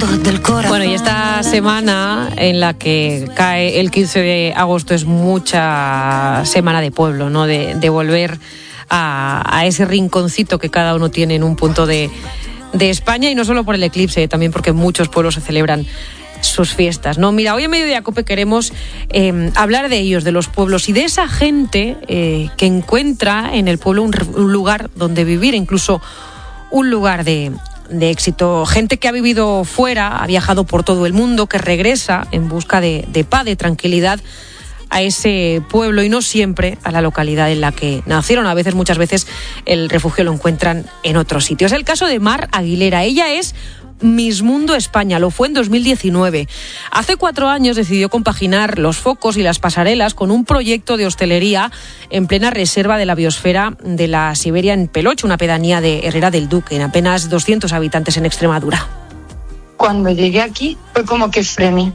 Bueno, y esta semana en la que cae el 15 de agosto es mucha semana de pueblo, ¿no? De volver a ese rinconcito que cada uno tiene en un punto de España, y no solo por el eclipse, también porque muchos pueblos se celebran sus fiestas, ¿no? Mira, hoy en Mediodía Cope queremos hablar de ellos, de los pueblos y de esa gente que encuentra en el pueblo un lugar donde vivir, incluso un lugar de éxito. Gente que ha vivido fuera, ha viajado por todo el mundo, que regresa en busca de paz, de tranquilidad a ese pueblo y no siempre a la localidad en la que nacieron. A veces, muchas veces, el refugio lo encuentran en otros sitios. Es el caso de Mar Aguilera. Ella es Miss Mundo España, lo fue en 2019. Hace 4 años decidió compaginar los focos y las pasarelas con un proyecto de hostelería en plena reserva de la biosfera de la Siberia en Peloche, una pedanía de Herrera del Duque, en apenas 200 habitantes en Extremadura. Cuando llegué aquí fue como que frené,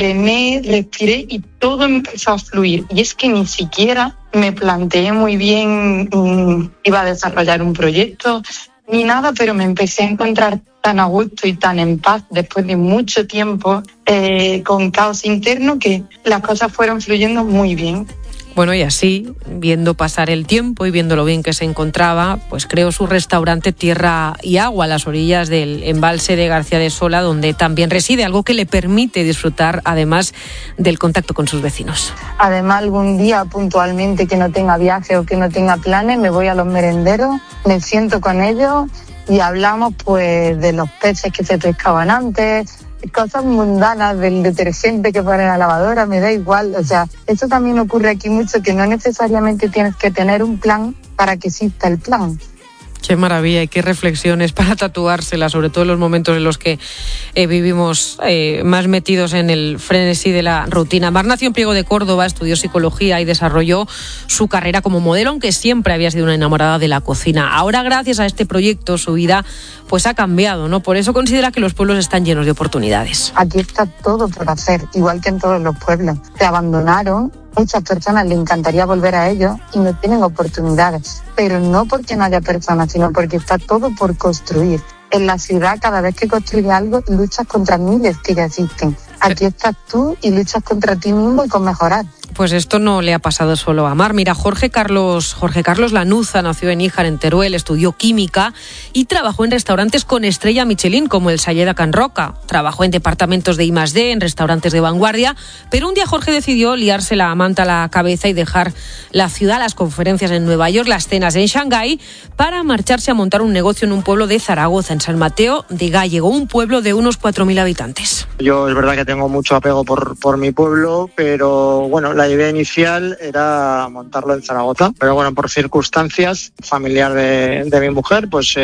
respiré y todo empezó a fluir. Y es que ni siquiera me planteé muy bien, iba a desarrollar un proyecto ni nada, pero me empecé a encontrar tan a gusto y tan en paz después de mucho tiempo con caos interno, que las cosas fueron fluyendo muy bien. Bueno, y así, viendo pasar el tiempo y viendo lo bien que se encontraba, pues creó su restaurante Tierra y Agua a las orillas del embalse de García de Sola, donde también reside, algo que le permite disfrutar además del contacto con sus vecinos. Además, algún día puntualmente que no tenga viaje o que no tenga planes, me voy a los merenderos, me siento con ellos y hablamos pues de los peces que se pescaban antes, cosas mundanas, del detergente que pone en la lavadora, me da igual. O sea, eso también ocurre aquí mucho, que no necesariamente tienes que tener un plan para que exista el plan. Qué maravilla y qué reflexiones para tatuársela, sobre todo en los momentos en los que vivimos más metidos en el frenesí de la rutina. Mar nació en Priego de Córdoba, estudió psicología y desarrolló su carrera como modelo, aunque siempre había sido una enamorada de la cocina. Ahora, gracias a este proyecto, su vida pues ha cambiado, ¿no? Por eso considera que los pueblos están llenos de oportunidades. Aquí está todo por hacer, igual que en todos los pueblos. Se abandonaron. Muchas personas les encantaría volver a ellos y no tienen oportunidades, pero no porque no haya personas, sino porque está todo por construir. En la ciudad, cada vez que construyes algo, luchas contra miles que ya existen. Aquí estás tú y luchas contra ti mismo y con mejorar. Pues esto no le ha pasado solo a Mar. Mira, Jorge Carlos Lanuza nació en Níjar, en Teruel, estudió química y trabajó en restaurantes con estrella Michelin, como el Salleda Can Roca. Trabajó en departamentos de I+D, en restaurantes de vanguardia, pero un día Jorge decidió liarse la manta a la cabeza y dejar la ciudad, las conferencias en Nueva York, las cenas en Shanghái, para marcharse a montar un negocio en un pueblo de Zaragoza, en San Mateo de Gállego, un pueblo de unos 4.000 habitantes. Yo es verdad que tengo mucho apego por mi pueblo, pero bueno, la idea inicial era montarlo en Zaragoza, pero bueno, por circunstancias, familiar de mi mujer, pues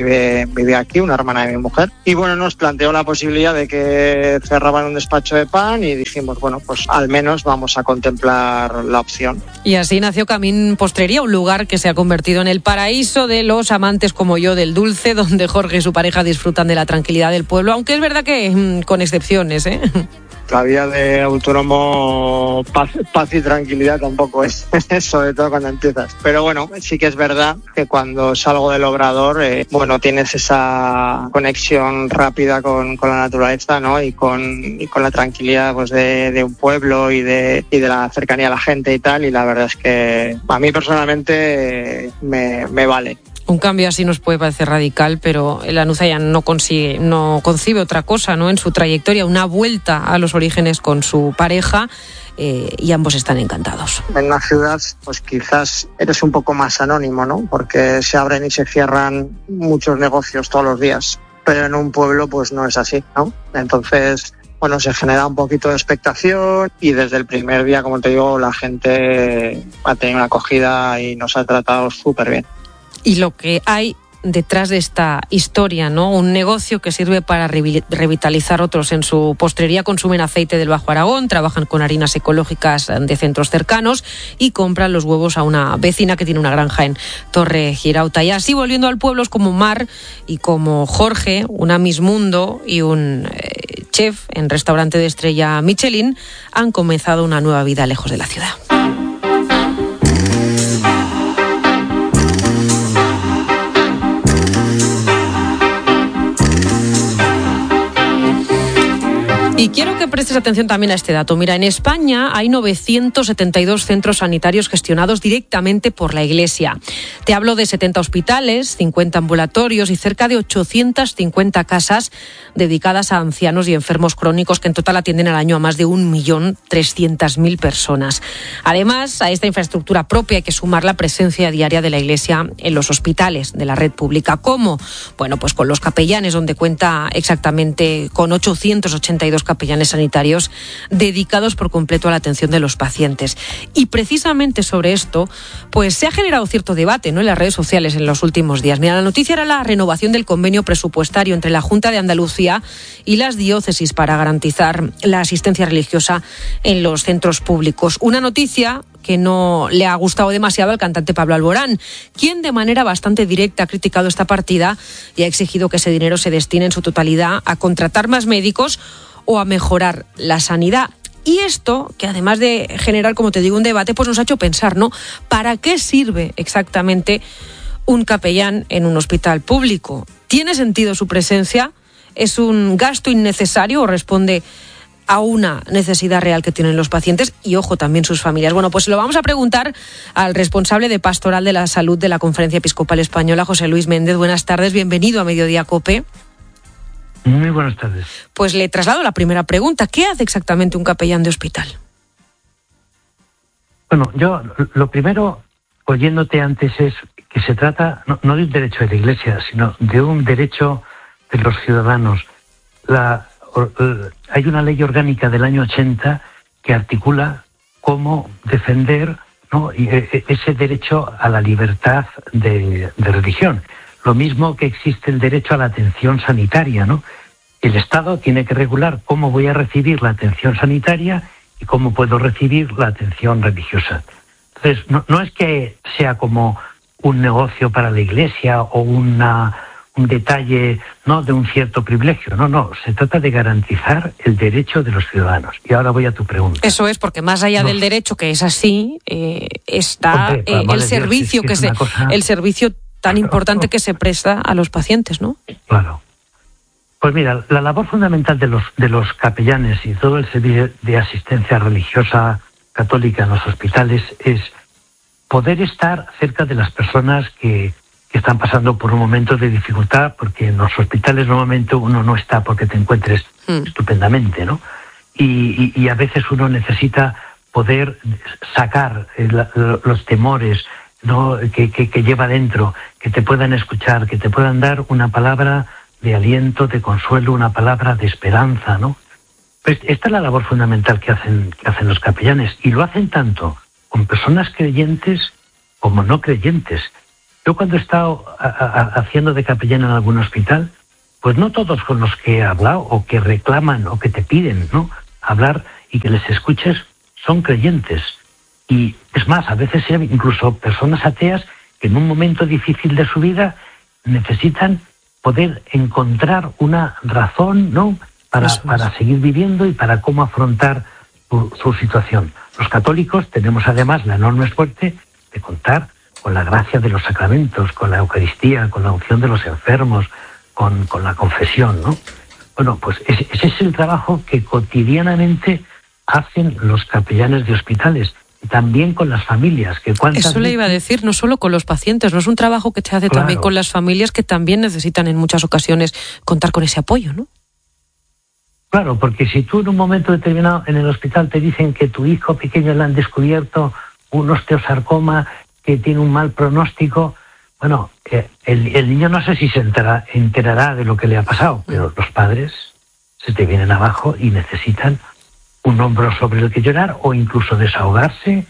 vive aquí, una hermana de mi mujer, y bueno, nos planteó la posibilidad de que cerraban un despacho de pan y dijimos, bueno, pues al menos vamos a contemplar la opción. Y así nació Camín Postrería, un lugar que se ha convertido en el paraíso de los amantes como yo del dulce, donde Jorge y su pareja disfrutan de la tranquilidad del pueblo, aunque es verdad que con excepciones, ¿eh? La vida de autónomo, paz y tranquilidad tampoco es, sobre todo cuando empiezas. Pero bueno, sí que es verdad que cuando salgo del obrador, bueno, tienes esa conexión rápida con la naturaleza, ¿no? Y con la tranquilidad pues de un pueblo y de la cercanía a la gente y tal. Y la verdad es que a mí personalmente me vale. Un cambio así nos puede parecer radical, pero Lanuza ya no concibe otra cosa, ¿no? En su trayectoria, una vuelta a los orígenes con su pareja, y ambos están encantados. En una ciudad, pues quizás eres un poco más anónimo, ¿no? Porque se abren y se cierran muchos negocios todos los días, pero en un pueblo pues no es así, ¿no? Entonces, bueno, se genera un poquito de expectación y desde el primer día, como te digo, la gente ha tenido una acogida y nos ha tratado súper bien. Y lo que hay detrás de esta historia, ¿no? Un negocio que sirve para revitalizar otros. En su postrería consumen aceite del Bajo Aragón, trabajan con harinas ecológicas de centros cercanos y compran los huevos a una vecina que tiene una granja en Torre Girauta. Y así, volviendo al pueblo, como Mar y como Jorge, una Miss Mundo y un chef en restaurante de estrella Michelin, han comenzado una nueva vida lejos de la ciudad. Y quiero que prestes atención también a este dato. Mira, en España hay 972 centros sanitarios gestionados directamente por la Iglesia. Te hablo de 70 hospitales, 50 ambulatorios y cerca de 850 casas dedicadas a ancianos y enfermos crónicos que en total atienden al año a más de 1.300.000 personas. Además, a esta infraestructura propia hay que sumar la presencia diaria de la Iglesia en los hospitales de la red pública. ¿Cómo? Bueno, pues con los capellanes, donde cuenta exactamente con 882 capellanes sanitarios dedicados por completo a la atención de los pacientes. Y precisamente sobre esto, pues se ha generado cierto debate, ¿no?, en las redes sociales en los últimos días. Mira, la noticia era la renovación del convenio presupuestario entre la Junta de Andalucía y las diócesis para garantizar la asistencia religiosa en los centros públicos. Una noticia que no le ha gustado demasiado al cantante Pablo Alborán, quien de manera bastante directa ha criticado esta partida y ha exigido que ese dinero se destine en su totalidad a contratar más médicos o a mejorar la sanidad. Y esto, que además de generar, como te digo, un debate, pues nos ha hecho pensar, ¿no? ¿Para qué sirve exactamente un capellán en un hospital público? ¿Tiene sentido su presencia? ¿Es un gasto innecesario o responde a una necesidad real que tienen los pacientes y, ojo, también sus familias? Bueno, pues lo vamos a preguntar al responsable de Pastoral de la Salud de la Conferencia Episcopal Española, José Luis Méndez. Buenas tardes, bienvenido a Mediodía COPE. Muy buenas tardes. Pues le traslado la primera pregunta. ¿Qué hace exactamente un capellán de hospital? Bueno, yo lo primero, oyéndote antes, es que se trata no de un derecho de la Iglesia, sino de un derecho de los ciudadanos. Hay una ley orgánica del año 80 que articula cómo defender, ¿no?, ese derecho a la libertad de religión. Lo mismo que existe el derecho a la atención sanitaria, ¿no? El Estado tiene que regular cómo voy a recibir la atención sanitaria y cómo puedo recibir la atención religiosa. Entonces, no es que sea como un negocio para la Iglesia o un detalle, ¿no?, de un cierto privilegio. No, se trata de garantizar el derecho de los ciudadanos. Y ahora voy a tu pregunta. Eso es, porque más allá del derecho, que es así, está el servicio el servicio tan importante que se presta a los pacientes, ¿no? Claro. Pues mira, la labor fundamental de los capellanes y todo el servicio de asistencia religiosa católica en los hospitales es poder estar cerca de las personas que están pasando por un momento de dificultad, porque en los hospitales normalmente uno no está porque te encuentres estupendamente, ¿no? Y a veces uno necesita poder sacar los temores, ¿no?, que lleva dentro, que te puedan escuchar, que te puedan dar una palabra de aliento, de consuelo, una palabra de esperanza, ¿no? Pues esta es la labor fundamental que hacen los capellanes, y lo hacen tanto con personas creyentes como no creyentes. Yo cuando he estado haciendo de capellán en algún hospital, pues no todos con los que he hablado o que reclaman o que te piden, ¿no?, hablar y que les escuches son creyentes. Y es más, a veces incluso personas ateas que en un momento difícil de su vida necesitan poder encontrar una razón, ¿no?, para seguir viviendo y para cómo afrontar su situación. Los católicos tenemos además la enorme suerte de contar con la gracia de los sacramentos, con la Eucaristía, con la unción de los enfermos, con la confesión, ¿no? Bueno, pues ese es el trabajo que cotidianamente hacen los capellanes de hospitales. También con las familias. Eso le iba a decir, no solo con los pacientes, no es un trabajo que se hace también con las familias, que también necesitan en muchas ocasiones contar con ese apoyo, ¿no? Claro, porque si tú en un momento determinado en el hospital te dicen que tu hijo pequeño le han descubierto un osteosarcoma que tiene un mal pronóstico, bueno, el niño no sé si se enterará de lo que le ha pasado, pero los padres se te vienen abajo y necesitan un hombro sobre el que llorar, o incluso desahogarse,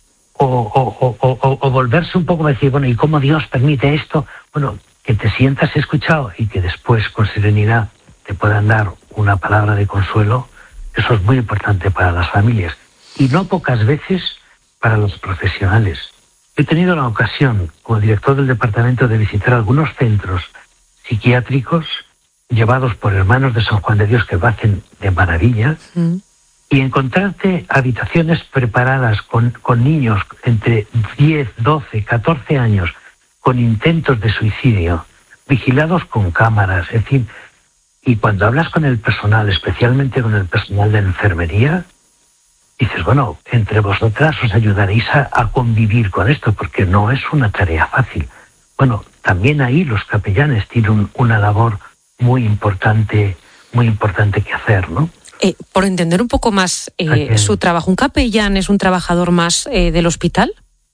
o volverse un poco a decir, bueno, ¿y cómo Dios permite esto? Bueno, que te sientas escuchado y que después, con serenidad, te puedan dar una palabra de consuelo. Eso es muy importante para las familias. Y no pocas veces para los profesionales. He tenido la ocasión, como director del departamento, de visitar algunos centros psiquiátricos llevados por hermanos de San Juan de Dios, que lo hacen de maravilla, y encontrarte habitaciones preparadas con niños entre 10, 12, 14 años con intentos de suicidio, vigilados con cámaras, en fin. Y cuando hablas con el personal, especialmente con el personal de enfermería, dices, bueno, entre vosotras os ayudaréis a convivir con esto, porque no es una tarea fácil. Bueno, también ahí los capellanes tienen una labor muy importante que hacer, ¿no? Por entender un poco más su trabajo, ¿un capellán es un trabajador más del hospital?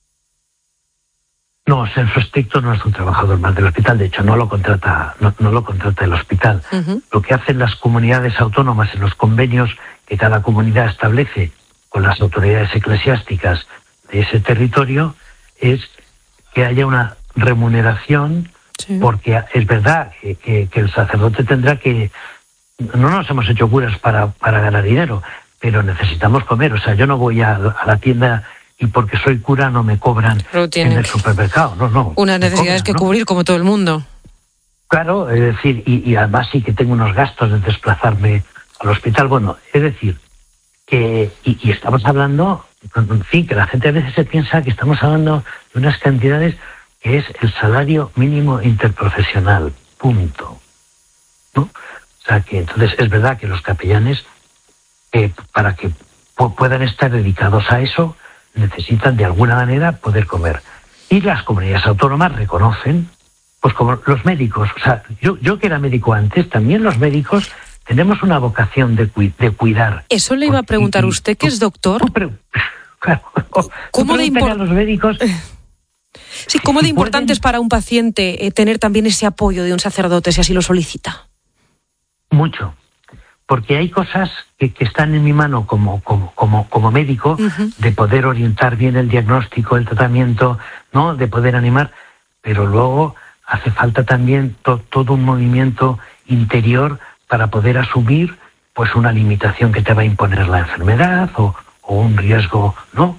No, en su estricto no es un trabajador más del hospital, de hecho no lo contrata el hospital. Uh-huh. Lo que hacen las comunidades autónomas en los convenios que cada comunidad establece con las autoridades eclesiásticas de ese territorio es que haya una remuneración, sí. Porque es verdad que el sacerdote tendrá que... No nos hemos hecho curas para ganar dinero, pero necesitamos comer. O sea, yo no voy a la tienda y porque soy cura no me cobran en el supermercado. No. Unas necesidades que cubrir como todo el mundo. Claro, es decir, y además sí que tengo unos gastos de desplazarme al hospital. Bueno, es decir, que y estamos hablando, en fin, que la gente a veces se piensa que estamos hablando de unas cantidades que es el salario mínimo interprofesional, punto, ¿no? O sea, que entonces es verdad que los capellanes, para que puedan estar dedicados a eso, necesitan de alguna manera poder comer. Y las comunidades autónomas reconocen, pues como los médicos, o sea, yo que era médico antes, también los médicos tenemos una vocación de cuidar. Eso le iba a preguntar, usted que es doctor. Claro, ¿Cómo de los médicos? Sí, ¿cómo de importante es para un paciente tener también ese apoyo de un sacerdote si así lo solicita? Mucho, porque hay cosas que están en mi mano como médico, uh-huh. De poder orientar bien el diagnóstico, el tratamiento, ¿no? De poder animar, pero luego hace falta también todo un movimiento interior para poder asumir pues una limitación que te va a imponer la enfermedad o un riesgo, ¿no?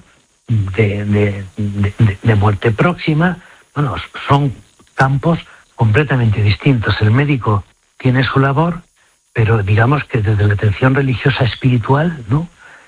de muerte próxima. Bueno, son campos completamente distintos. El médico tiene su labor, pero digamos que desde la atención religiosa espiritual, ¿no?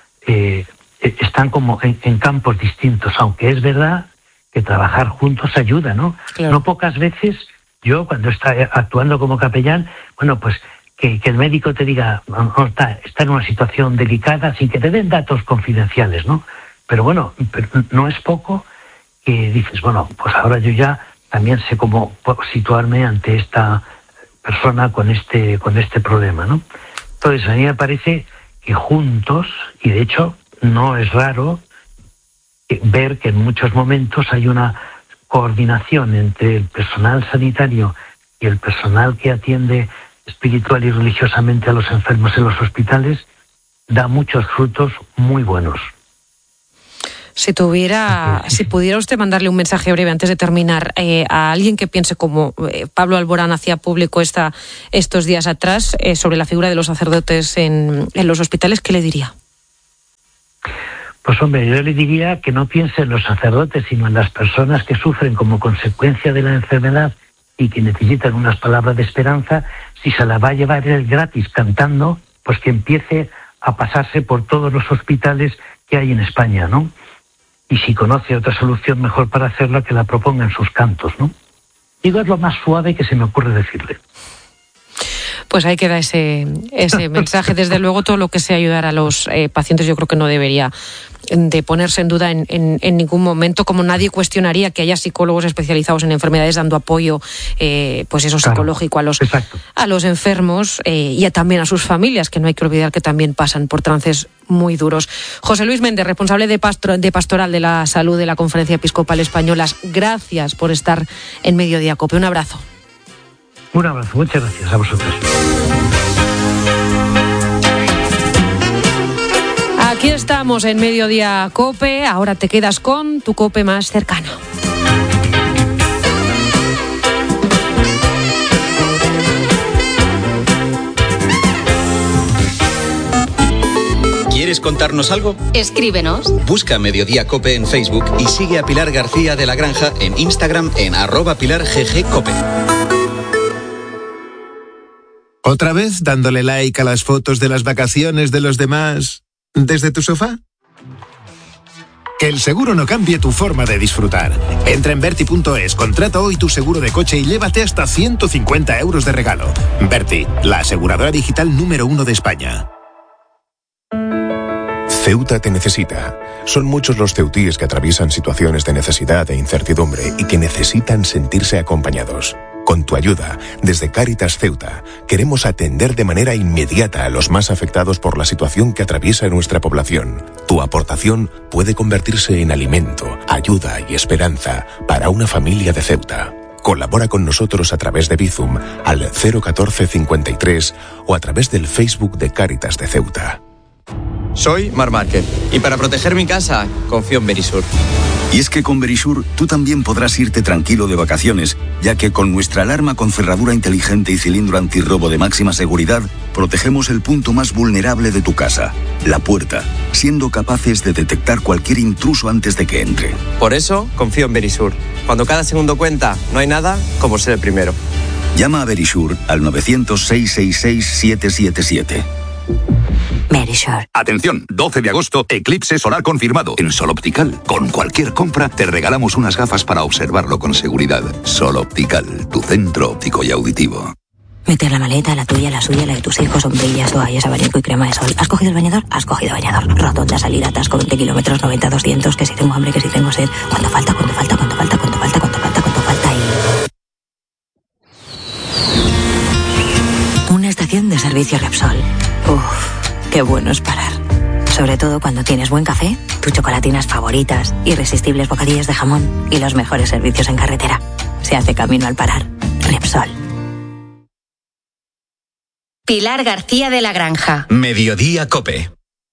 Están como en campos distintos, aunque es verdad que trabajar juntos ayuda, ¿no? Claro. No pocas veces yo, cuando está actuando como capellán, bueno, pues que el médico te diga, está en una situación delicada, sin que te den datos confidenciales, ¿no? Pero bueno, no es poco que dices, bueno, pues ahora yo ya también sé cómo situarme ante esta persona con este problema, ¿no? Entonces, a mí me parece que juntos, y de hecho no es raro ver que en muchos momentos hay una coordinación entre el personal sanitario y el personal que atiende espiritual y religiosamente a los enfermos en los hospitales, da muchos frutos muy buenos. Si pudiera usted mandarle un mensaje breve antes de terminar a alguien que piense como Pablo Alborán hacía público estos días atrás sobre la figura de los sacerdotes en los hospitales, ¿qué le diría? Pues hombre, yo le diría que no piense en los sacerdotes, sino en las personas que sufren como consecuencia de la enfermedad y que necesitan unas palabras de esperanza. Si se la va a llevar él gratis cantando, pues que empiece a pasarse por todos los hospitales que hay en España, ¿no? Y si conoce otra solución mejor para hacerla, que la proponga en sus cantos, ¿no? Digo, es lo más suave que se me ocurre decirle. Pues ahí queda ese mensaje. Desde luego, todo lo que sea ayudar a los pacientes, yo creo que no debería de ponerse en duda en ningún momento, como nadie cuestionaría que haya psicólogos especializados en enfermedades dando apoyo, pues eso, psicológico a los enfermos y también a sus familias, que no hay que olvidar que también pasan por trances muy duros. José Luis Méndez, responsable de Pastoral de la Salud de la Conferencia Episcopal Española, gracias por estar en Mediodía COPE. Un abrazo. Un abrazo, muchas gracias a vosotros. Aquí estamos en Mediodía COPE, ahora te quedas con tu COPE más cercano. ¿Quieres contarnos algo? Escríbenos. Busca Mediodía COPE en Facebook y sigue a Pilar García de la Granja en Instagram en @PilarGGCope. ¿Otra vez dándole like a las fotos de las vacaciones de los demás desde tu sofá? Que el seguro no cambie tu forma de disfrutar. Entra en Verti.es, contrata hoy tu seguro de coche y llévate hasta 150 euros de regalo. Verti, la aseguradora digital número 1 de España. Ceuta te necesita. Son muchos los ceutíes que atraviesan situaciones de necesidad e incertidumbre y que necesitan sentirse acompañados. Con tu ayuda, desde Cáritas Ceuta, queremos atender de manera inmediata a los más afectados por la situación que atraviesa nuestra población. Tu aportación puede convertirse en alimento, ayuda y esperanza para una familia de Ceuta. Colabora con nosotros a través de Bizum al 014 53 o a través del Facebook de Cáritas de Ceuta. Soy Marc Márquez y para proteger mi casa confío en Verisur. Y es que con Verisur tú también podrás irte tranquilo de vacaciones, ya que con nuestra alarma con cerradura inteligente y cilindro antirrobo de máxima seguridad, protegemos el punto más vulnerable de tu casa, la puerta, siendo capaces de detectar cualquier intruso antes de que entre. Por eso confío en Verisur. Cuando cada segundo cuenta, no hay nada como ser el primero. Llama a Verisur al 900-666-777. Verisur. Atención, 12 de agosto, eclipse solar confirmado. En Sol Optical, con cualquier compra, te regalamos unas gafas para observarlo con seguridad. Sol Optical, tu centro óptico y auditivo. Meter la maleta, la tuya, la suya, la de tus hijos, sombrillas, toallas, abanico y crema de sol. ¿Has cogido el bañador? Has cogido bañador. Rotonda, salida, atasco, 20 kilómetros, 90, 200, que si tengo hambre, que si tengo sed. ¿Cuánto falta? ¿Cuánto falta? ¿Cuánto falta? ¿Cuánto falta? ¿Cuánto falta? ¿Cuánto falta? Y... una estación de servicio Repsol. Uff. Qué bueno es parar. Sobre todo cuando tienes buen café, tus chocolatinas favoritas, irresistibles bocadillos de jamón y los mejores servicios en carretera. Se hace camino al parar. Repsol. Pilar García de la Granja. Mediodía COPE.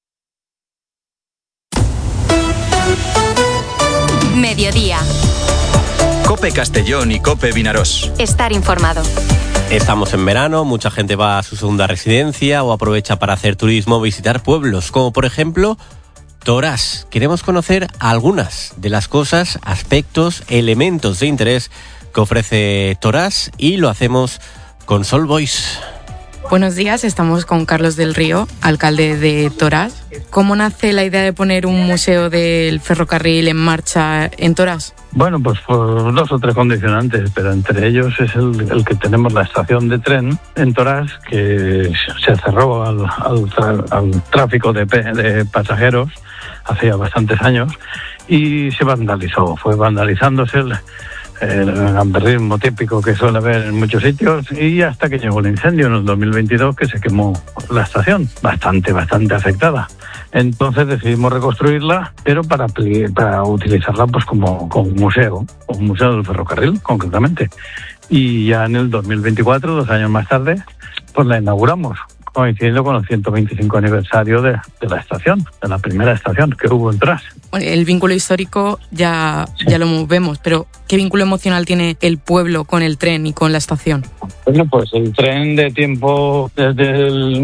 Mediodía. COPE Castellón y COPE Vinarós. Estar informado. Estamos en verano, mucha gente va a su segunda residencia o aprovecha para hacer turismo, visitar pueblos, como por ejemplo Torás. Queremos conocer algunas de las cosas, aspectos, elementos de interés que ofrece Torás y lo hacemos con Sol Boys. Buenos días, estamos con Carlos del Río, alcalde de Torás. ¿Cómo nace la idea de poner un museo del ferrocarril en marcha en Torás? Bueno, pues por 2 o 3 condicionantes, pero entre ellos es el que tenemos la estación de tren en Torás, que se cerró al tráfico de pasajeros hace ya bastantes años y se vandalizó. Fue vandalizándose el gamberrismo típico que suele haber en muchos sitios y hasta que llegó el incendio en el 2022 que se quemó la estación, bastante afectada. Entonces decidimos reconstruirla, pero para utilizarla pues como un museo del ferrocarril concretamente. Y ya en el 2024, 2 años más tarde, pues la inauguramos, coincidiendo con el 125 aniversario de la estación, de la primera estación que hubo en Torás. El vínculo histórico ya lo vemos, pero ¿qué vínculo emocional tiene el pueblo con el tren y con la estación? Bueno, pues el tren de tiempo desde el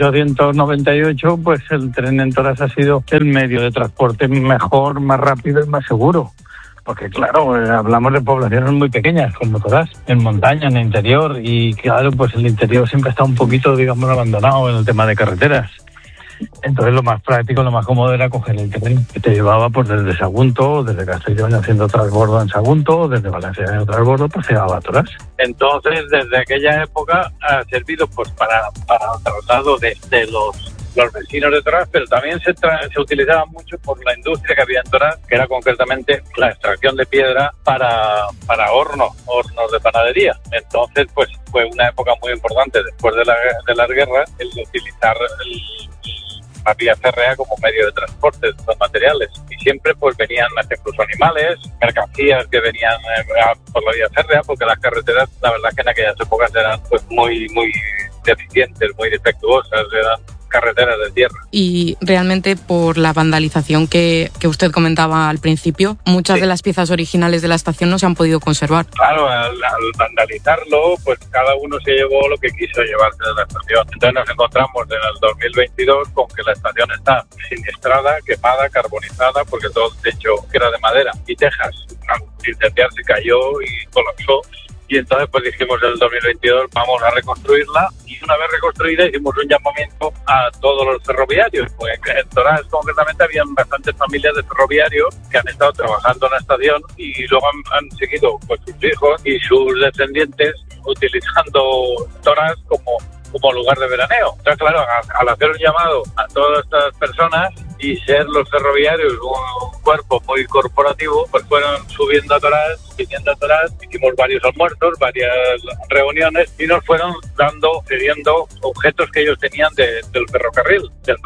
1898, pues el tren en Torás ha sido el medio de transporte mejor, más rápido y más seguro. Porque claro, hablamos de poblaciones muy pequeñas como Torás, en montaña, en el interior, y claro, pues el interior siempre está un poquito, digamos, abandonado en el tema de carreteras. Entonces lo más práctico, lo más cómodo era coger el tren que te llevaba pues desde Sagunto, desde Castellón haciendo transbordo en Sagunto, desde Valencia haciendo transbordo, pues se llevaba a Torás. Entonces desde aquella época ha servido pues para traslado de los vecinos de Torás, pero también se utilizaba mucho por la industria que había en Torás, que era concretamente la extracción de piedra para hornos de panadería. Entonces pues fue una época muy importante después de las guerras el utilizar la vía férrea como medio de transporte de estos materiales, y siempre pues venían incluso animales, mercancías que venían por la vía férrea, porque las carreteras la verdad que en aquellas épocas eran pues muy deficientes, muy defectuosas, eran carreteras de tierra. Y realmente por la vandalización que usted comentaba al principio, muchas de las piezas originales de la estación no se han podido conservar. Claro, al vandalizarlo, pues cada uno se llevó lo que quiso llevarse de la estación. Entonces nos encontramos en el 2022 con que la estación está siniestrada, quemada, carbonizada, porque todo el techo que era de madera y tejas al incendiarse cayó y colapsó. y entonces pues dijimos en el 2022 vamos a reconstruirla, y una vez reconstruida hicimos un llamamiento a todos los ferroviarios, porque en Torás concretamente habían bastantes familias de ferroviarios que han estado trabajando en la estación y luego han seguido pues sus hijos y sus descendientes utilizando Torás como lugar de veraneo. Entonces, claro, al hacer un llamado a todas estas personas y ser los ferroviarios un cuerpo muy corporativo, pues fueron subiendo a Torás, viniendo a Torás, hicimos varios almuerzos, varias reuniones y nos fueron cediendo objetos que ellos tenían del ferrocarril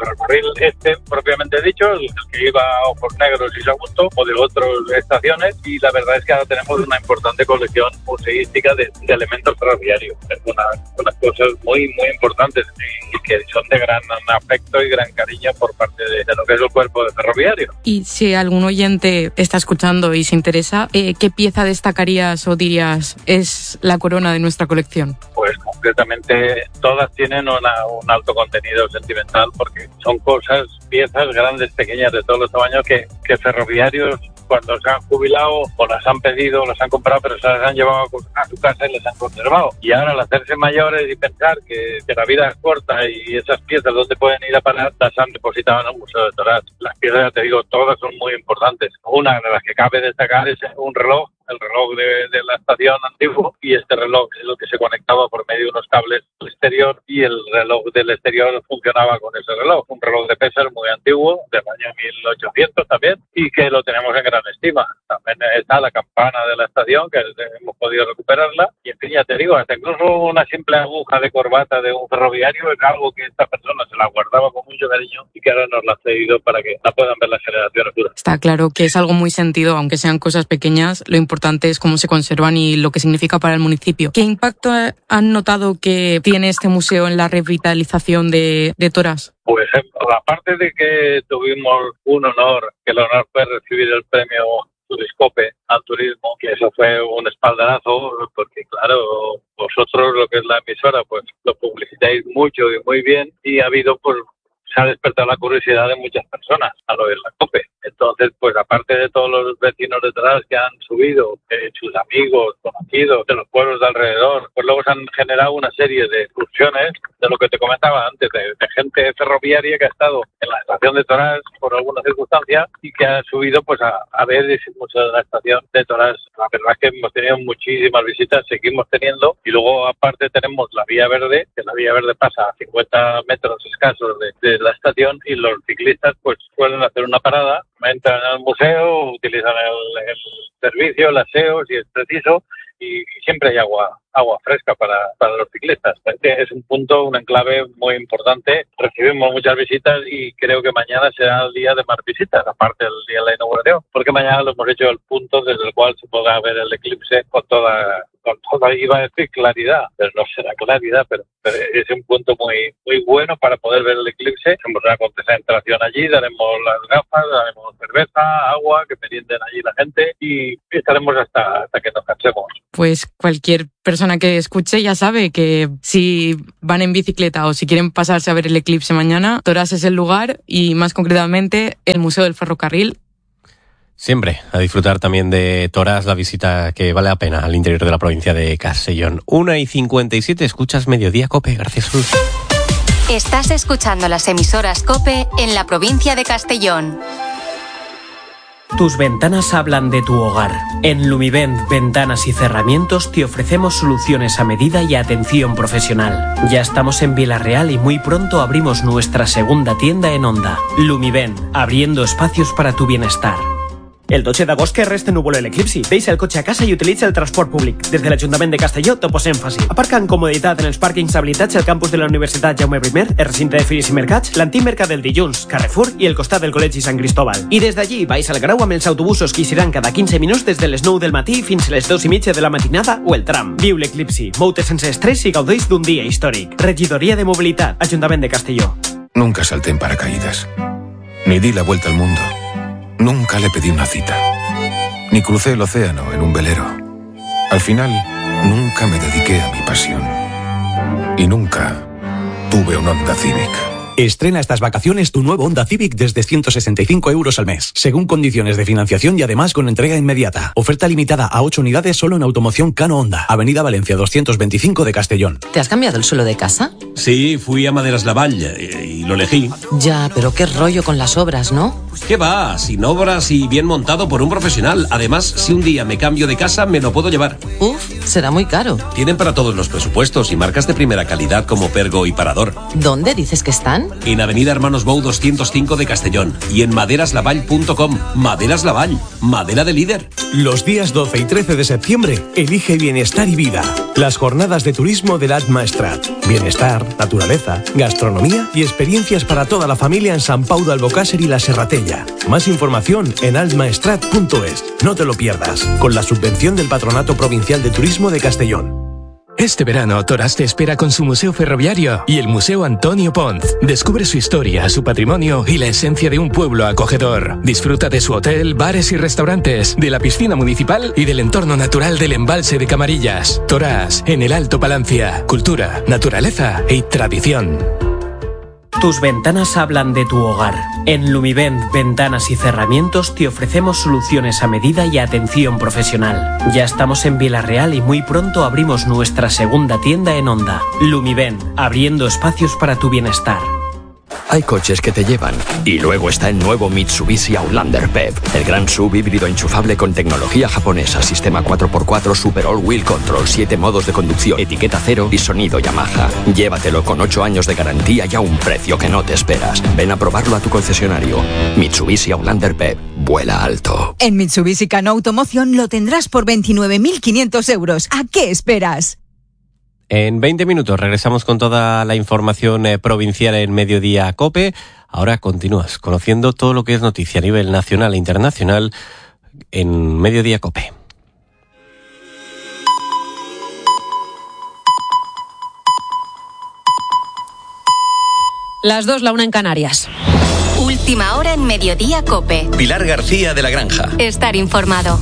propiamente dicho, el que iba a Ojos Negros y Sagunto, o de otras estaciones, y la verdad es que ahora tenemos una importante colección museística de elementos ferroviarios. Es unas cosas muy importantes y que son de gran afecto y gran cariño por parte de lo que es el cuerpo de ferroviario. Y si algún oyente está escuchando y se interesa, ¿qué pieza destacarías o dirías es la corona de nuestra colección? Pues concretamente todas tienen un alto contenido sentimental, porque son piezas grandes, pequeñas, de todos los tamaños que ferroviarios cuando se han jubilado o las han pedido, las han comprado, pero se las han llevado a su casa y las han conservado. Y ahora al hacerse mayores y pensar que la vida es corta y esas piezas donde pueden ir a parar, las han depositado en el Museo de Torás. Las piezas, ya te digo, todas son muy importantes. Una de las que cabe destacar es un reloj, el reloj de la estación antiguo, y este reloj es lo que se conectaba por medio de unos cables al exterior, y el reloj del exterior funcionaba con ese reloj. Un reloj de pesas muy antiguo, del año 1800 también, y que lo tenemos en gran estima. También está la campana de la estación, que hemos podido recuperarla, y en fin, ya te digo, hasta incluso una simple aguja de corbata de un ferroviario es algo que esta persona se la guardaba con mucho cariño y que ahora nos la ha cedido para que la puedan ver las generaciones futuras. Está claro que es algo muy sentido, aunque sean cosas pequeñas, lo importante es cómo se conservan y lo que significa para el municipio. ¿Qué impacto han notado que tiene este museo en la revitalización de Torás? Pues aparte de que tuvimos un honor, que el honor fue recibir el premio Turiscope al turismo, que eso fue un espaldarazo, porque claro, vosotros, lo que es la emisora, pues lo publicitáis mucho y muy bien, y ha habido, pues, se ha despertado la curiosidad de muchas personas al oír la COPE. Entonces, pues aparte de todos los vecinos de Torás que han subido, sus amigos, conocidos, de los pueblos de alrededor, pues luego se han generado una serie de excursiones, de lo que te comentaba antes, de gente ferroviaria que ha estado en la estación de Torás por alguna circunstancia y que ha subido pues a ver ese museo de la estación de Torás. La verdad es que hemos tenido muchísimas visitas, seguimos teniendo, y luego aparte tenemos la Vía Verde, que la Vía Verde pasa a 50 metros escasos de la estación, y los ciclistas pues suelen hacer una parada, entran al museo, utilizan el servicio, el aseo si es preciso, y siempre hay agua fresca para los ciclistas. Es un punto, un enclave muy importante. Recibimos muchas visitas y creo que mañana será el día de más visitas, aparte del día de la inauguración, porque mañana lo hemos hecho el punto desde el cual se podrá ver el eclipse con toda, iba a decir claridad, pero no será claridad, pero es un punto muy bueno para poder ver el eclipse. Hacemos una concentración allí, daremos las gafas, daremos cerveza, agua, que merienden allí la gente, y estaremos hasta que nos cansemos. Pues cualquier persona que escuche ya sabe que si van en bicicleta o si quieren pasarse a ver el eclipse mañana, Torás es el lugar, y más concretamente el Museo del Ferrocarril. Siempre a disfrutar también de Torás, la visita que vale la pena al interior de la provincia de Castellón. 1:57, escuchas Mediodía COPE. Gracias, Sus. Estás escuchando las emisoras COPE en la provincia de Castellón. Tus ventanas hablan de tu hogar. En Lumivent Ventanas y Cerramientos te ofrecemos soluciones a medida y atención profesional. Ya estamos en Vilarreal y muy pronto abrimos nuestra segunda tienda en Onda. Lumivent, abriendo espacios para tu bienestar. El 12 d'agost que resta núvol l'eclipsi. Deixa el cotxe a casa i utilitza el transport públic. Des de l'Ajuntament de Castelló te posem fàcil. Aparca amb comoditat en els pàrquings habilitats al campus de la Universitat Jaume I, el recinte de Fires i Mercats, l'antic mercat del Dilluns, Carrefour i el costat del Col·legi Sant Cristóbal. I des d'allí vais al Grau amb els autobusos que hi seran cada 15 minuts des de les 9 del matí fins a les 2:30 de la matinada o el tram. Viu l'eclipsi, mou-te sense estrès i gaudeix d'un dia històric. Regidoria de Mobilitat, Ajuntament de Castelló. Nunca salté en paracaídas, ni di la vuelta al mundo, nunca le pedí una cita, ni crucé el océano en un velero. Al final, nunca me dediqué a mi pasión. Y nunca tuve un Honda Civic. Estrena estas vacaciones tu nuevo Honda Civic desde 165 euros al mes, según condiciones de financiación y además con entrega inmediata. Oferta limitada a 8 unidades solo en Automoción Cano Honda, Avenida Valencia 225 de Castellón. ¿Te has cambiado el suelo de casa? Sí, fui a Maderas Lavalle y lo elegí. Ya, pero qué rollo con las obras, ¿no? ¿Qué va? Sin obras y bien montado por un profesional. Además, si un día me cambio de casa, me lo puedo llevar. Uf, será muy caro. Tienen para todos los presupuestos y marcas de primera calidad como Pergo y Parador. ¿Dónde dices que están? En Avenida Hermanos Bou 205 de Castellón y en maderaslavalle.com. Maderas Lavalle, madera de líder. Los días 12 y 13 de septiembre, elige bienestar y vida. Las jornadas de turismo del Alt Maestrat. Bienestar, naturaleza, gastronomía y experiencias para toda la familia en Sant Pau d'Albocàsser y La Serratella. Más información en altmaestrat.es. No te lo pierdas, con la subvención del Patronato Provincial de Turismo de Castellón. Este verano, Toràs te espera con su museo ferroviario y el Museo Antonio Pons. Descubre su historia, su patrimonio y la esencia de un pueblo acogedor. Disfruta de su hotel, bares y restaurantes, de la piscina municipal y del entorno natural del embalse de Camarillas. Toràs, en el Alto Palancia. Cultura, naturaleza y tradición. Tus ventanas hablan de tu hogar. En Lumivent Ventanas y Cerramientos te ofrecemos soluciones a medida y atención profesional. Ya estamos en Vilarreal y muy pronto abrimos nuestra segunda tienda en Onda. Lumivent, abriendo espacios para tu bienestar. Hay coches que te llevan. Y luego está el nuevo Mitsubishi Outlander PHEV, el gran SUV híbrido enchufable con tecnología japonesa, sistema 4x4 Super All Wheel Control, 7 modos de conducción, etiqueta cero y sonido Yamaha. Llévatelo con 8 años de garantía y a un precio que no te esperas. Ven a probarlo a tu concesionario. Mitsubishi Outlander PHEV, vuela alto. En Mitsubishi Cano Automoción lo tendrás por 29.500 euros. ¿A qué esperas? En 20 minutos regresamos con toda la información provincial en Mediodía COPE. Ahora continúas conociendo todo lo que es noticia a nivel nacional e internacional en Mediodía COPE. Las 2, la 1 en Canarias. Última hora en Mediodía COPE. Pilar García de la Granja. Estar informado.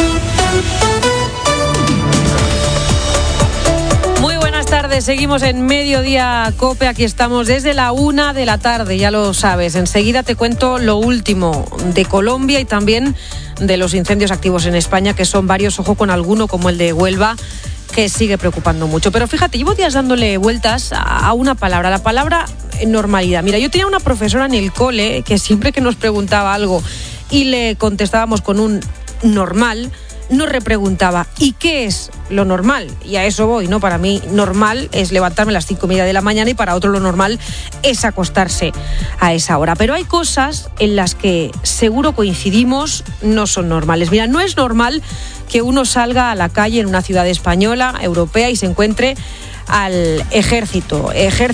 Seguimos en Mediodía COPE, aquí estamos desde la 1 de la tarde, ya lo sabes. Enseguida te cuento lo último de Colombia y también de los incendios activos en España, que son varios, ojo con alguno como el de Huelva, que sigue preocupando mucho. Pero fíjate, llevo días dándole vueltas a una palabra, la palabra normalidad. Mira, yo tenía una profesora en el cole que siempre que nos preguntaba algo y le contestábamos con un normal, nos repreguntaba, ¿y qué es lo normal? Y a eso voy, ¿no? Para mí normal es levantarme a las 5:30 de la mañana y para otro lo normal es acostarse a esa hora. Pero hay cosas en las que seguro coincidimos, no son normales. Mira, no es normal que uno salga a la calle en una ciudad española, europea y se encuentre al ejército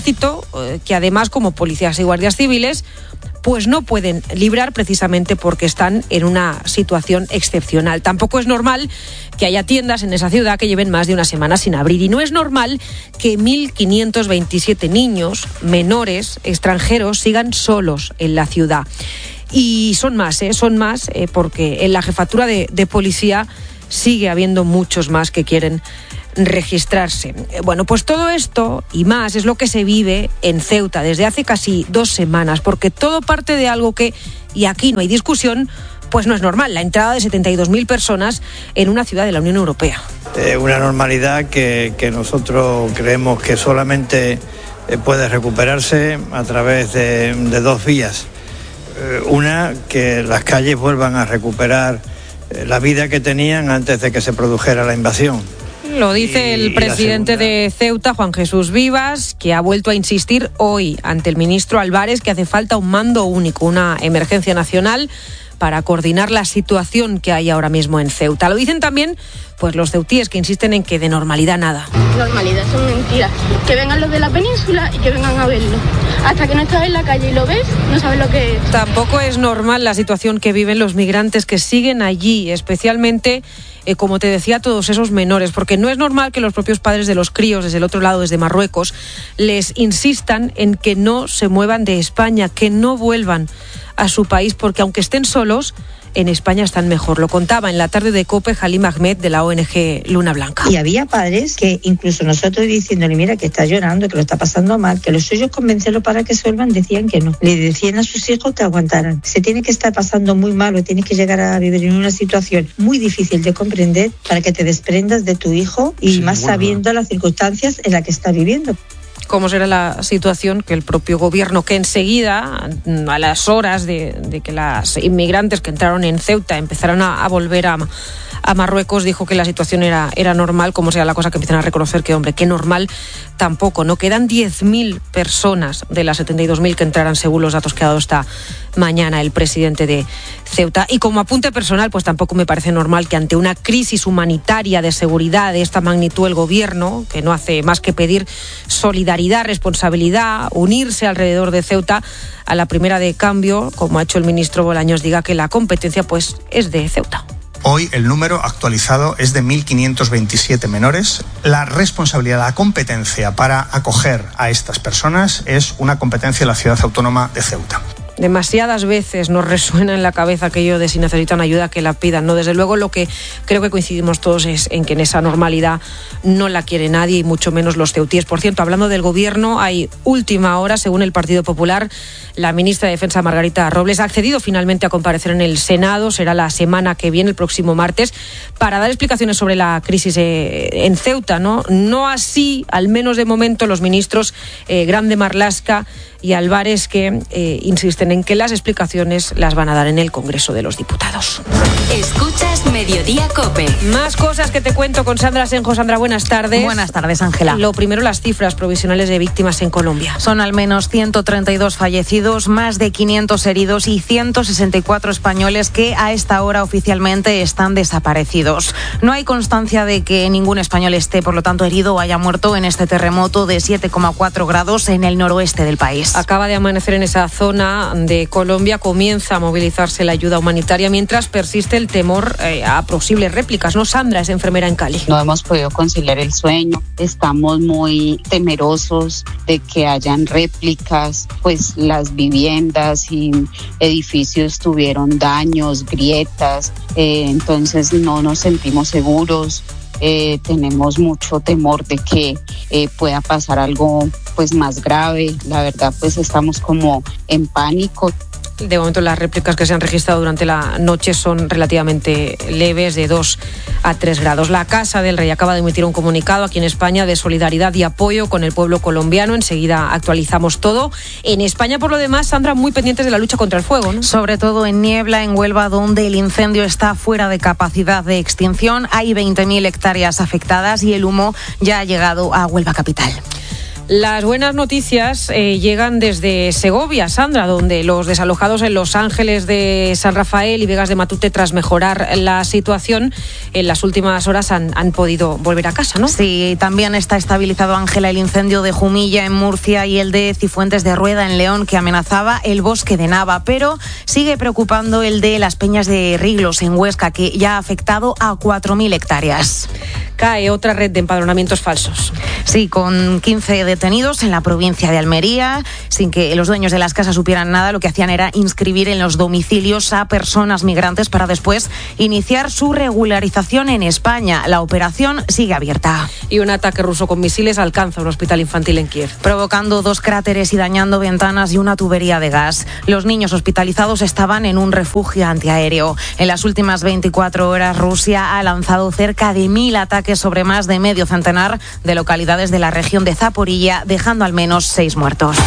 que además como policías y guardias civiles pues no pueden librar precisamente porque están en una situación excepcional. Tampoco es normal que haya tiendas en esa ciudad que lleven más de una semana sin abrir. Y no es normal que 1.527 niños menores extranjeros sigan solos en la ciudad. Y son más porque en la jefatura de policía sigue habiendo muchos más que quieren registrarse. Bueno, pues todo esto y más es lo que se vive en Ceuta desde hace casi 2 semanas, porque todo parte de algo que, y aquí no hay discusión, pues no es normal, la entrada de 72.000 personas en una ciudad de la Unión Europea. Una normalidad que nosotros creemos que solamente puede recuperarse a través de 2 vías. Una, que las calles vuelvan a recuperar la vida que tenían antes de que se produjera la invasión. Lo dice el presidente de Ceuta, Juan Jesús Vivas, que ha vuelto a insistir hoy ante el ministro Álvarez que hace falta un mando único, una emergencia nacional para coordinar la situación que hay ahora mismo en Ceuta. Lo dicen también pues los ceutíes, que insisten en que de normalidad nada. Normalidad son mentiras. Que vengan los de la península y que vengan a verlo. Hasta que no estás en la calle y lo ves, no sabes lo que es. Tampoco es normal la situación que viven los migrantes que siguen allí, especialmente, como te decía, todos esos menores, porque no es normal que los propios padres de los críos desde el otro lado, desde Marruecos, les insistan en que no se muevan de España, que no vuelvan a su país, porque aunque estén solos, en España están mejor. Lo contaba en la tarde de COPE Halim Ahmed de la ONG Luna Blanca. Y había padres que incluso nosotros diciéndole, mira, que está llorando, que lo está pasando mal, que lo suyo es convencerlo para que suelvan, decían que no. Le decían a sus hijos que aguantaran. Se tiene que estar pasando muy mal o tienes que llegar a vivir en una situación muy difícil de comprender para que te desprendas de tu hijo y más sabiendo las circunstancias en las que está viviendo. Cómo será la situación que el propio gobierno, que enseguida, a las horas de que las inmigrantes que entraron en Ceuta empezaron a volver a Marruecos, dijo que la situación era normal, como sea la cosa que empiezan a reconocer que, hombre, que normal tampoco, ¿no? Quedan 10.000 personas de las 72.000 que entrarán según los datos que ha dado esta mañana el presidente de Ceuta. Y como apunte personal, pues tampoco me parece normal que ante una crisis humanitaria de seguridad de esta magnitud el gobierno, que no hace más que pedir solidaridad, responsabilidad, unirse alrededor de Ceuta, a la primera de cambio, como ha hecho el ministro Bolaños, diga que la competencia pues es de Ceuta. Hoy el número actualizado es de 1.527 menores. La responsabilidad, la competencia para acoger a estas personas es una competencia de la ciudad autónoma de Ceuta. Demasiadas veces nos resuena en la cabeza aquello de si necesitan ayuda que la pidan, ¿no? Desde luego lo que creo que coincidimos todos es en que en esa normalidad no la quiere nadie y mucho menos los ceutíes. Por cierto, hablando del gobierno, hay última hora, según el Partido Popular, la ministra de Defensa Margarita Robles ha accedido finalmente a comparecer en el Senado, será la semana que viene, el próximo martes, para dar explicaciones sobre la crisis en Ceuta, ¿no? No así, al menos de momento, los ministros Grande Marlaska y Álvarez, que insisten en que las explicaciones las van a dar en el Congreso de los Diputados. Escuchas Mediodía COPE. Más cosas que te cuento con Sandra Senjo. Sandra, buenas tardes. Buenas tardes, Ángela. Lo primero, las cifras provisionales de víctimas en Colombia. Son al menos 132 fallecidos, más de 500 heridos y 164 españoles que a esta hora oficialmente están desaparecidos. No hay constancia de que ningún español esté, por lo tanto, herido o haya muerto en este terremoto de 7,4 grados en el noroeste del país. Acaba de amanecer en esa zona de Colombia, comienza a movilizarse la ayuda humanitaria mientras persiste el temor a posibles réplicas, ¿no? Sandra es enfermera en Cali. No hemos podido conciliar el sueño, estamos muy temerosos de que hayan réplicas, pues las viviendas y edificios tuvieron daños, grietas, entonces no nos sentimos seguros. Tenemos mucho temor de que pueda pasar algo pues más grave. La verdad, pues estamos como en pánico. De momento las réplicas que se han registrado durante la noche son relativamente leves, de 2 a 3 grados. La Casa del Rey acaba de emitir un comunicado aquí en España de solidaridad y apoyo con el pueblo colombiano. Enseguida actualizamos todo. En España, por lo demás, Sandra, muy pendientes de la lucha contra el fuego, ¿no? Sobre todo en Niebla, en Huelva, donde el incendio está fuera de capacidad de extinción. Hay 20.000 hectáreas afectadas y el humo ya ha llegado a Huelva capital. Las buenas noticias llegan desde Segovia, Sandra, donde los desalojados en Los Ángeles de San Rafael y Vegas de Matute, tras mejorar la situación, en las últimas horas han podido volver a casa, ¿no? Sí, también está estabilizado, Ángela, el incendio de Jumilla en Murcia y el de Cifuentes de Rueda en León, que amenazaba el bosque de Nava, pero sigue preocupando el de las Peñas de Riglos en Huesca, que ya ha afectado a 4.000 hectáreas. Cae otra red de empadronamientos falsos. Sí, con 15 detenidos en la provincia de Almería, sin que los dueños de las casas supieran nada. Lo que hacían era inscribir en los domicilios a personas migrantes para después iniciar su regularización en España. La operación sigue abierta. Y un ataque ruso con misiles alcanza un hospital infantil en Kiev, provocando 2 cráteres y dañando ventanas y una tubería de gas. Los niños hospitalizados estaban en un refugio antiaéreo. En las últimas 24 horas, Rusia ha lanzado cerca de 1.000 ataques sobre más de medio centenar de localidades de la región de Zaporilla, dejando al menos 6 muertos.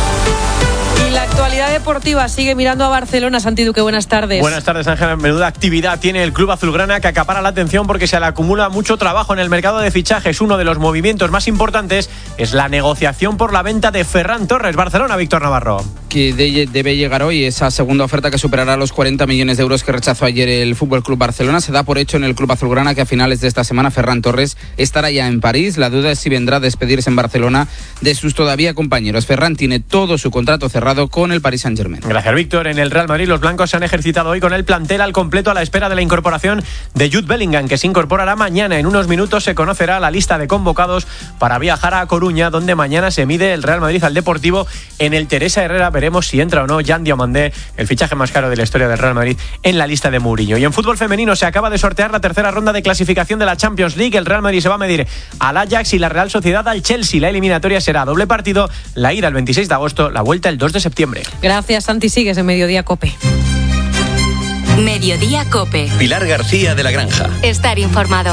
Y la actualidad deportiva sigue mirando a Barcelona. Santi Duque, buenas tardes. Buenas tardes, Ángela. Menuda actividad tiene el club azulgrana, que acapara la atención porque se le acumula mucho trabajo en el mercado de fichajes. Uno de los movimientos más importantes es la negociación por la venta de Ferran Torres. Barcelona, Víctor Navarro. Que debe llegar hoy esa segunda oferta que superará los 40 millones de euros que rechazó ayer el Fútbol Club Barcelona. Se da por hecho en el club azulgrana que a finales de esta semana Ferran Torres estará ya en París. La duda es si vendrá a despedirse en Barcelona de sus todavía compañeros. Ferran tiene todo su contrato cerrado con el Paris Saint-Germain. Gracias, Víctor. En el Real Madrid los blancos se han ejercitado hoy con el plantel al completo a la espera de la incorporación de Jude Bellingham, que se incorporará mañana. En unos minutos se conocerá la lista de convocados para viajar a Coruña, donde mañana se mide el Real Madrid al Deportivo en el Teresa Herrera. Veremos si entra o no Jan Diomandé, el fichaje más caro de la historia del Real Madrid, en la lista de Mourinho. Y en fútbol femenino se acaba de sortear la tercera ronda de clasificación de la Champions League. El Real Madrid se va a medir al Ajax y la Real Sociedad al Chelsea. La eliminatoria será doble partido, la ida el 26 de agosto, la vuelta el 2 de septiembre. Gracias, Santi. Sigues en Mediodía COPE. Mediodía COPE. Pilar García de la Granja. Estar informado.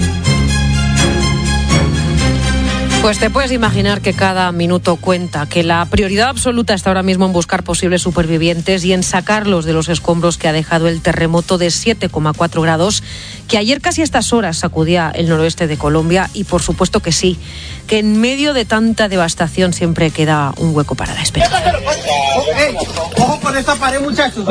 Pues te puedes imaginar que cada minuto cuenta, que la prioridad absoluta está ahora mismo en buscar posibles supervivientes y en sacarlos de los escombros que ha dejado el terremoto de 7,4 grados, que ayer casi a estas horas sacudía el noroeste de Colombia. Y por supuesto que sí, que en medio de tanta devastación siempre queda un hueco para la esperanza. Ojo con esta pared, muchachos.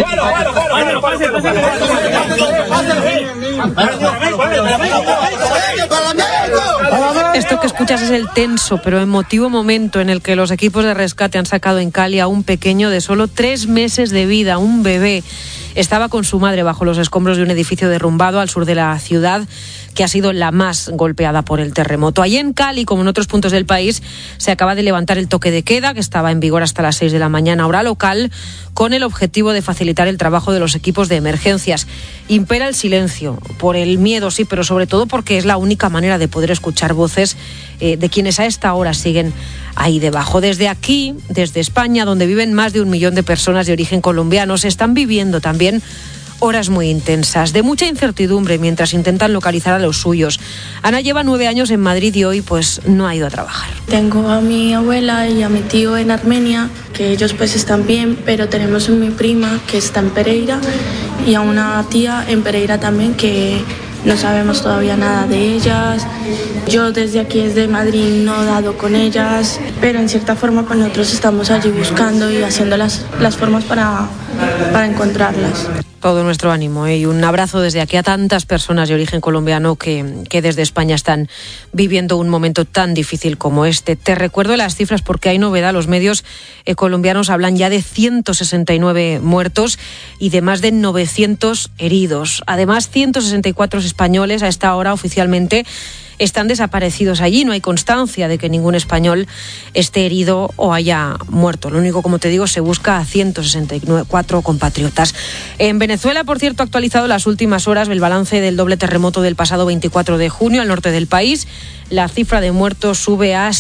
Esto que escuchas es el tenso pero emotivo momento en el que los equipos de rescate han sacado en Cali a un pequeño de solo 3 meses de vida, un bebé. Estaba con su madre bajo los escombros de un edificio derrumbado al sur de la ciudad, que ha sido la más golpeada por el terremoto. Allí en Cali, como en otros puntos del país, se acaba de levantar el toque de queda, que estaba en vigor hasta las 6 de la mañana, hora local, con el objetivo de facilitar el trabajo de los equipos de emergencias. Impera el silencio, por el miedo, sí, pero sobre todo porque es la única manera de poder escuchar voces de quienes a esta hora siguen ahí debajo. Desde aquí, desde España, donde viven más de 1 millón de personas de origen colombiano, se están viviendo también horas muy intensas, de mucha incertidumbre mientras intentan localizar a los suyos. Ana lleva 9 años en Madrid y hoy pues no ha ido a trabajar. Tengo a mi abuela y a mi tío en Armenia, que ellos pues están bien, pero tenemos a mi prima que está en Pereira y a una tía en Pereira también que no sabemos todavía nada de ellas. Yo desde aquí, desde Madrid, no he dado con ellas, pero en cierta forma pues nosotros estamos allí buscando y haciendo las formas para encontrarlas. Todo nuestro ánimo y un abrazo desde aquí a tantas personas de origen colombiano que desde España están viviendo un momento tan difícil como este. Te recuerdo las cifras porque hay novedad. Los medios colombianos hablan ya de 169 muertos y de más de 900 heridos. Además, 164 españoles a esta hora oficialmente están desaparecidos allí. No hay constancia de que ningún español esté herido o haya muerto. Lo único, como te digo, se busca a 164 compatriotas. En Venezuela, por cierto, ha actualizado las últimas horas el balance del doble terremoto del pasado 24 de junio al norte del país. La cifra de muertos sube a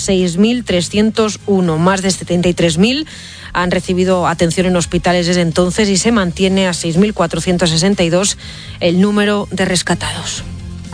6.301. Más de 73.000 han recibido atención en hospitales desde entonces y se mantiene a 6.462 el número de rescatados.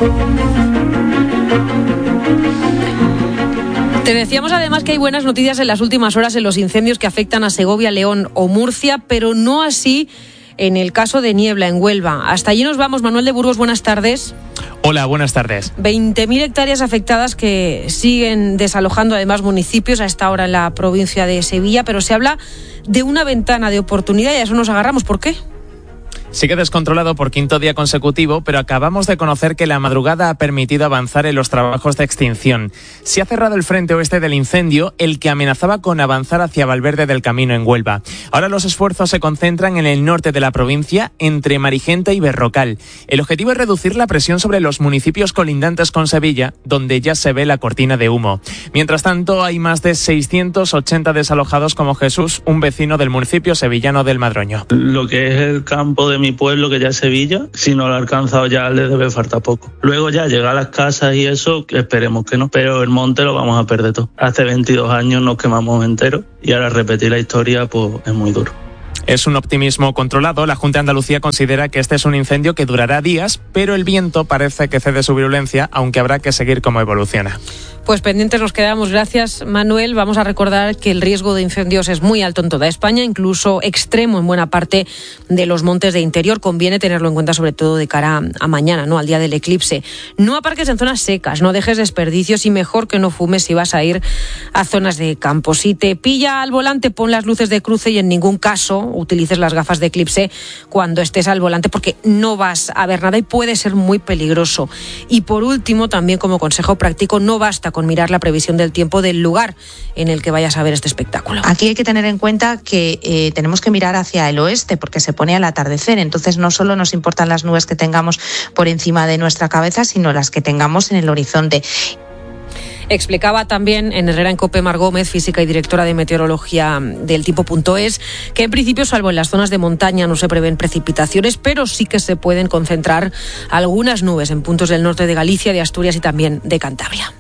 Te decíamos además que hay buenas noticias en las últimas horas en los incendios que afectan a Segovia, León o Murcia, pero no así en el caso de Niebla, en Huelva. Hasta allí nos vamos. Manuel de Burgos, buenas tardes. Hola, buenas tardes. 20.000 hectáreas afectadas que siguen desalojando además municipios a esta hora en la provincia de Sevilla, pero se habla de una ventana de oportunidad y a eso nos agarramos. ¿Por qué? Sigue descontrolado por 5º día consecutivo, pero acabamos de conocer que la madrugada ha permitido avanzar en los trabajos de extinción. Se ha cerrado el frente oeste del incendio, el que amenazaba con avanzar hacia Valverde del Camino en Huelva. Ahora los esfuerzos se concentran en el norte de la provincia, entre Marigenta y Berrocal. El objetivo es reducir la presión sobre los municipios colindantes con Sevilla, donde ya se ve la cortina de humo. Mientras tanto, hay más de 680 desalojados como Jesús, un vecino del municipio sevillano del Madroño. Lo que es el campo de mi pueblo, que ya es Sevilla, si no lo ha alcanzado ya le debe faltar poco. Luego ya llega a las casas y eso, esperemos que no, pero el monte lo vamos a perder todo. Hace 22 años nos quemamos enteros y ahora repetir la historia pues es muy duro. Es un optimismo controlado. La Junta de Andalucía considera que este es un incendio que durará días, pero el viento parece que cede su virulencia, aunque habrá que seguir cómo evoluciona. Pues pendientes nos quedamos. Gracias, Manuel. Vamos a recordar que el riesgo de incendios es muy alto en toda España, incluso extremo en buena parte de los montes de interior. Conviene tenerlo en cuenta, sobre todo de cara a mañana, ¿no? Al día del eclipse. No aparques en zonas secas, no dejes desperdicios y mejor que no fumes si vas a ir a zonas de campo. Si te pilla al volante, pon las luces de cruce y en ningún caso utilices las gafas de eclipse cuando estés al volante, porque no vas a ver nada y puede ser muy peligroso. Y por último, también como consejo práctico, no basta basta con mirar la previsión del tiempo del lugar en el que vayas a ver este espectáculo. Aquí hay que tener en cuenta que tenemos que mirar hacia el oeste porque se pone al atardecer, entonces no solo nos importan las nubes que tengamos por encima de nuestra cabeza, sino las que tengamos en el horizonte. Explicaba también en Herrera en COPE Mar Gómez, física y directora de meteorología del tiempo.es, que en principio, salvo en las zonas de montaña, no se prevén precipitaciones, pero sí que se pueden concentrar algunas nubes en puntos del norte de Galicia, de Asturias y también de Cantabria.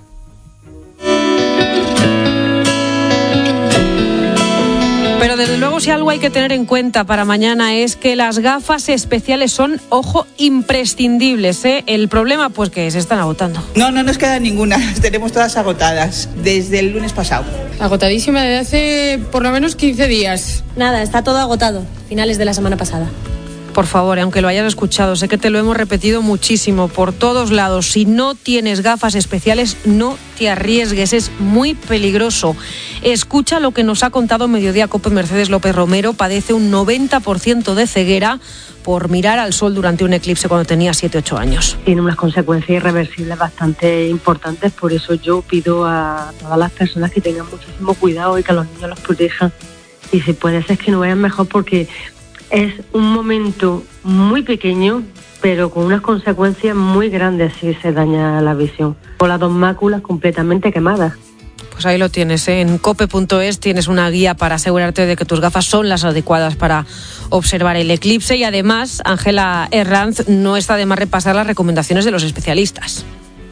Pero desde luego, si algo hay que tener en cuenta para mañana es que las gafas especiales son, ojo, imprescindibles, ¿eh? El problema, pues que se están agotando. No nos queda ninguna, las tenemos todas agotadas desde el lunes pasado. Agotadísima desde hace por lo menos 15 días. Nada, está todo agotado, finales de la semana pasada. Por favor, aunque lo hayas escuchado, sé que te lo hemos repetido muchísimo por todos lados. Si no tienes gafas especiales, no te arriesgues, es muy peligroso. Escucha lo que nos ha contado Mediodía COPE Mercedes López Romero. Padece un 90% de ceguera por mirar al sol durante un eclipse cuando tenía 7-8 años. Tiene unas consecuencias irreversibles bastante importantes, por eso yo pido a todas las personas que tengan muchísimo cuidado y que a los niños los protejan. Y si puede ser que no vean mejor, porque es un momento muy pequeño, pero con unas consecuencias muy grandes si se daña la visión. Con las 2 máculas completamente quemadas. Pues ahí lo tienes, ¿eh? En cope.es tienes una guía para asegurarte de que tus gafas son las adecuadas para observar el eclipse. Y además, Ángela Herranz, no está de más repasar las recomendaciones de los especialistas.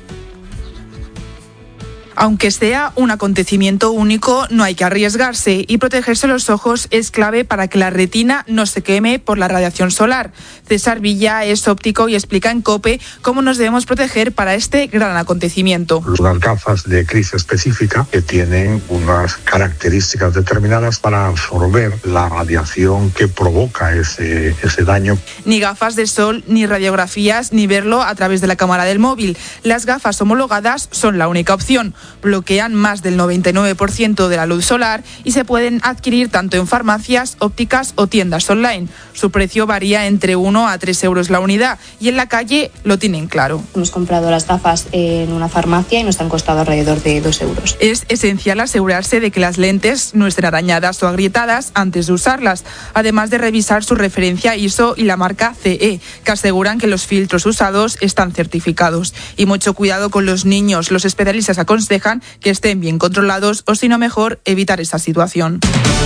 Aunque sea un acontecimiento único, no hay que arriesgarse y protegerse los ojos es clave para que la retina no se queme por la radiación solar. César Villa es óptico y explica en COPE cómo nos debemos proteger para este gran acontecimiento. Unas gafas de crisis específica que tienen unas características determinadas para absorber la radiación que provoca ese daño. Ni gafas de sol, ni radiografías, ni verlo a través de la cámara del móvil. Las gafas homologadas son la única opción. Bloquean más del 99% de la luz solar y se pueden adquirir tanto en farmacias, ópticas o tiendas online. Su precio varía entre 1 a 3 euros la unidad y en la calle lo tienen claro. Hemos comprado las gafas en una farmacia y nos han costado alrededor de 2 euros. Es esencial asegurarse de que las lentes no estén arañadas o agrietadas antes de usarlas, además de revisar su referencia ISO y la marca CE, que aseguran que los filtros usados están certificados. Y mucho cuidado con los niños. Los especialistas aconsejan que estén bien controlados o, si no, mejor evitar esa situación.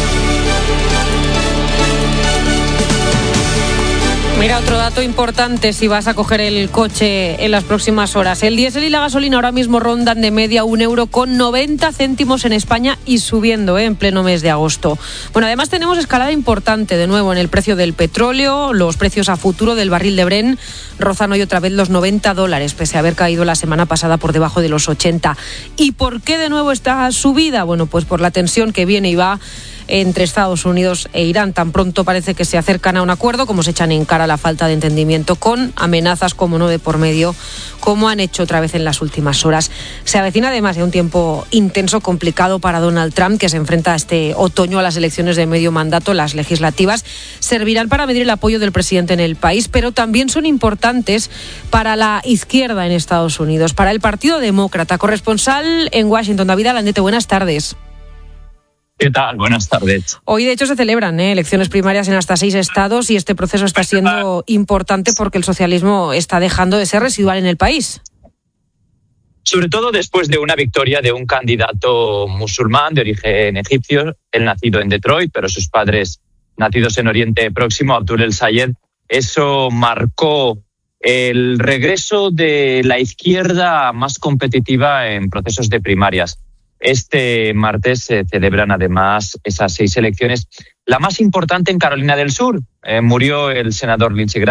Mira, otro dato importante si vas a coger el coche en las próximas horas. El diésel y la gasolina ahora mismo rondan de media 1,90 € en España y subiendo en pleno mes de agosto. Bueno, además tenemos escalada importante de nuevo en el precio del petróleo. Los precios a futuro del barril de Brent rozan hoy otra vez los $90, pese a haber caído la semana pasada por debajo de los 80. ¿Y por qué de nuevo esta subida? Bueno, pues por la tensión que viene y va entre Estados Unidos e Irán. Tan pronto parece que se acercan a un acuerdo, como se echan en cara la falta de entendimiento, con amenazas, como no, de por medio, como han hecho otra vez en las últimas horas. Se avecina además de un tiempo intenso, complicado para Donald Trump, que se enfrenta este otoño a las elecciones de medio mandato. Las legislativas servirán para medir el apoyo del presidente en el país, pero también son importantes para la izquierda en Estados Unidos, para el Partido Demócrata. Corresponsal en Washington, David Alandete, buenas tardes. ¿Qué tal? Buenas tardes. Hoy, de hecho, se celebran elecciones primarias en hasta 6 estados y este proceso está siendo importante porque el socialismo está dejando de ser residual en el país. Sobre todo después de una victoria de un candidato musulmán de origen egipcio, él nacido en Detroit, pero sus padres nacidos en Oriente Próximo, Abdul El Sayed. Eso marcó el regreso de la izquierda más competitiva en procesos de primarias. Este martes se celebran además esas 6 elecciones. La más importante en Carolina del Sur. Murió el senador Lindsey Graham.